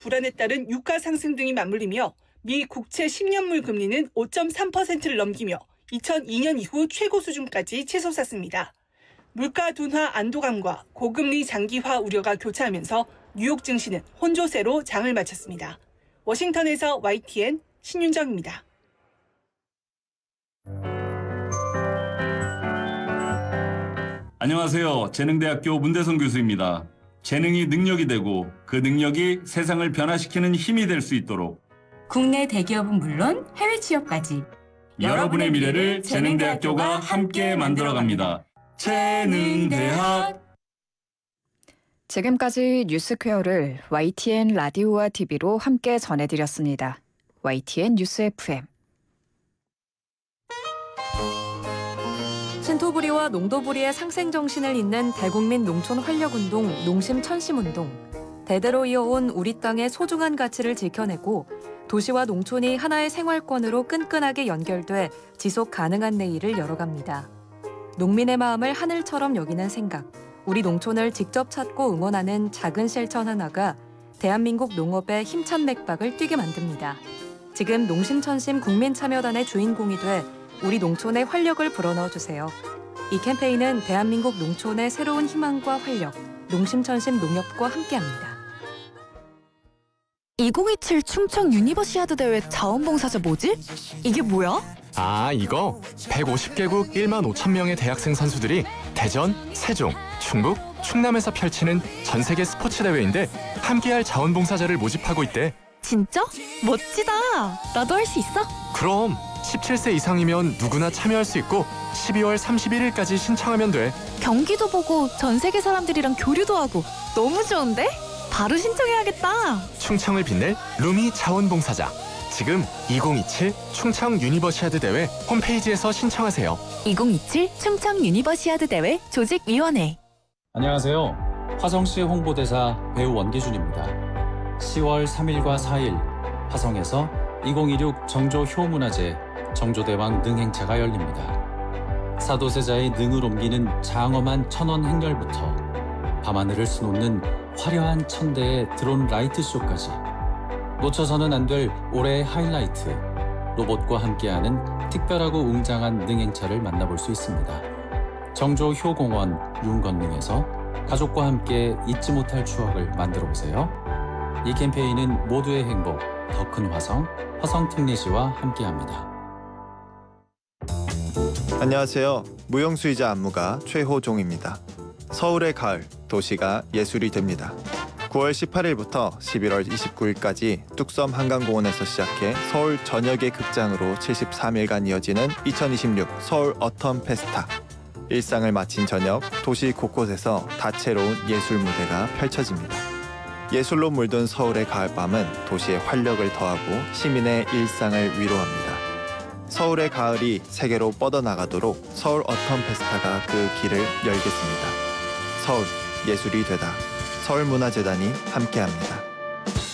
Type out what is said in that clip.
불안에 따른 유가 상승 등이 맞물리며 미 국채 10년물 금리는 5.3%를 넘기며 2002년 이후 최고 수준까지 치솟았습니다. 물가 둔화 안도감과 고금리 장기화 우려가 교차하면서 뉴욕 증시는 혼조세로 장을 마쳤습니다. 워싱턴에서 YTN 신윤정입니다. 안녕하세요. 재능대학교 문대성 교수입니다. 재능이 능력이 되고 그 능력이 세상을 변화시키는 힘이 될 수 있도록 국내 대기업은 물론 해외 취업까지 여러분의 미래를 재능대학교가 함께 만들어갑니다. 재능대학. 지금까지 뉴스퀘어를 YTN 라디오와 TV로 함께 전해드렸습니다. YTN 뉴스 FM. 신토부리와 농도부리의 상생정신을 잇는 대국민 농촌 활력운동 농심천심운동. 대대로 이어온 우리 땅의 소중한 가치를 지켜내고 도시와 농촌이 하나의 생활권으로 끈끈하게 연결돼 지속 가능한 내일을 열어갑니다. 농민의 마음을 하늘처럼 여기는 생각, 우리 농촌을 직접 찾고 응원하는 작은 실천 하나가 대한민국 농업의 힘찬 맥박을 뛰게 만듭니다. 지금 농심천심 국민참여단의 주인공이 돼 우리 농촌의 활력을 불어넣어주세요. 이 캠페인은 대한민국 농촌의 새로운 희망과 활력, 농심천심 농협과 함께합니다. 2027 충청 유니버시아드 대회 자원봉사자 뭐지? 이게 뭐야? 아, 이거 150개국 1만 5천 명의 대학생 선수들이 대전, 세종, 충북, 충남에서 펼치는 전 세계 스포츠 대회인데 함께할 자원봉사자를 모집하고 있대. 진짜? 멋지다. 나도 할 수 있어? 그럼 17세 이상이면 누구나 참여할 수 있고 12월 31일까지 신청하면 돼. 경기도 보고 전 세계 사람들이랑 교류도 하고 너무 좋은데? 바로 신청해야겠다. 충청을 빛낼 루미 자원봉사자. 지금 2027 충청 유니버시아드 대회 홈페이지에서 신청하세요. 2027 충청 유니버시아드 대회 조직위원회. 안녕하세요. 화성시 홍보대사 배우 원기준입니다. 10월 3일과 4일 화성에서 2026 정조 효문화제 정조대왕 능행차가 열립니다. 사도세자의 능을 옮기는 장엄한 천원 행렬부터 밤하늘을 수놓는 화려한 천대의 드론 라이트쇼까지 놓쳐서는 안 될 올해의 하이라이트, 로봇과 함께하는 특별하고 웅장한 능행차를 만나볼 수 있습니다. 정조 효공원 윤건릉에서 가족과 함께 잊지 못할 추억을 만들어보세요. 이 캠페인은 모두의 행복, 더 큰 화성, 화성특례시와 함께합니다. 안녕하세요. 무용수이자 안무가 최호종입니다. 서울의 가을, 도시가 예술이 됩니다. 9월 18일부터 11월 29일까지 뚝섬 한강공원에서 시작해 서울 전역의 극장으로 73일간 이어지는 2026 서울 어텀 페스타. 일상을 마친 저녁, 도시 곳곳에서 다채로운 예술 무대가 펼쳐집니다. 예술로 물든 서울의 가을밤은 도시의 활력을 더하고 시민의 일상을 위로합니다. 서울의 가을이 세계로 뻗어나가도록 서울 어텀 페스타가 그 길을 열겠습니다. 서울, 예술이 되다. 서울문화재단이 함께합니다.